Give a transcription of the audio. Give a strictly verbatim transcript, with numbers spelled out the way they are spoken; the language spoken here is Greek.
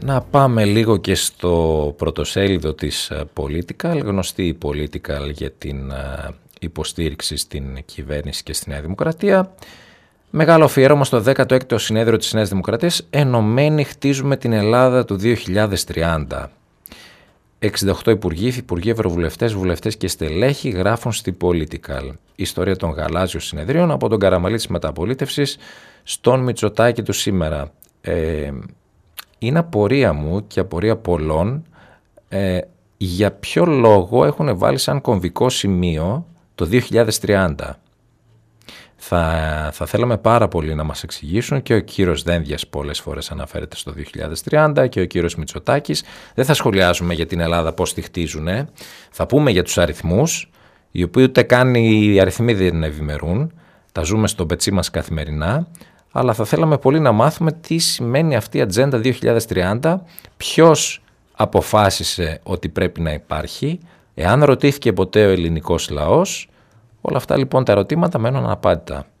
Να πάμε λίγο και στο πρωτοσέλιδο της Political, γνωστή η Political για την υποστήριξη στην κυβέρνηση και στη Νέα Δημοκρατία. Μεγάλο αφιέρωμα στο δέκατο έκτο συνέδριο της Νέας Δημοκρατίας, ενωμένοι χτίζουμε την Ελλάδα του δύο χιλιάδες τριάντα. εξήντα οκτώ υπουργοί, υπουργοί, ευρωβουλευτές, βουλευτές και στελέχοι γράφουν στη Political. Ιστορία των γαλάζιων συνεδρίων από τον Καραμαλή της μεταπολίτευσης στον Μητσοτάκη του σήμερα. Ε, είναι απορία μου και απορία πολλών ε, για ποιο λόγο έχουν βάλει σαν κομβικό σημείο το δύο χιλιάδες τριάντα. Θα, θα θέλαμε πάρα πολύ να μας εξηγήσουν, και ο κύριος Δένδιας πολλές φορές αναφέρεται στο δύο χιλιάδες τριάντα και ο κύριος Μητσοτάκης. Δεν θα σχολιάζουμε για την Ελλάδα πώς τη χτίζουνε. Θα πούμε για τους αριθμούς, οι οποίοι ούτε καν οι αριθμοί δεν ευημερούν. Τα ζούμε στο πετσί μας καθημερινά. Αλλά θα θέλαμε πολύ να μάθουμε τι σημαίνει αυτή η ατζέντα δύο χιλιάδες τριάντα, ποιος αποφάσισε ότι πρέπει να υπάρχει, εάν ρωτήθηκε ποτέ ο ελληνικός λαός. Όλα αυτά λοιπόν τα ερωτήματα μένουν αναπάντητα.